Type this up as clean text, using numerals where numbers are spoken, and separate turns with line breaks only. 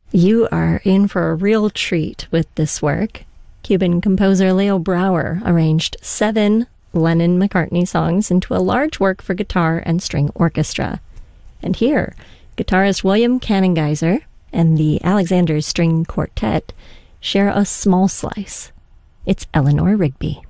You are in for a real treat with this work. Cuban composer Leo Brouwer arranged 7 Lennon-McCartney songs into a large work for guitar and string orchestra. And here, guitarist William Kanengeiser and the Alexander String Quartet share a small slice. It's Eleanor Rigby.